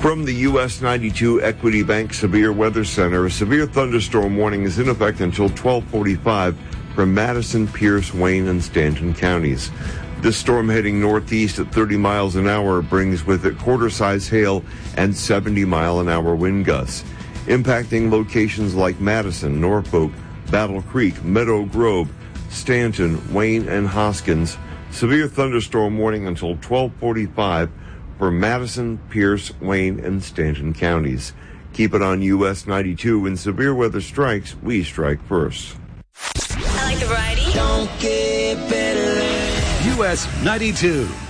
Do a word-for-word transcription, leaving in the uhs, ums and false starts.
From the U S ninety-two Equity Bank Severe Weather Center, a severe thunderstorm warning is in effect until twelve forty-five for Madison, Pierce, Wayne, and Stanton counties. This storm heading northeast at thirty miles an hour brings with it quarter-size hail and seventy mile an hour wind gusts, impacting locations like Madison, Norfolk, Battle Creek, Meadow Grove, Stanton, Wayne, and Hoskins. Severe thunderstorm warning until twelve forty-five for Madison, Pierce, Wayne, and Stanton counties. Keep it on U S ninety-two. When severe weather strikes, we strike first. I like the variety. Don't get better. U S ninety-two.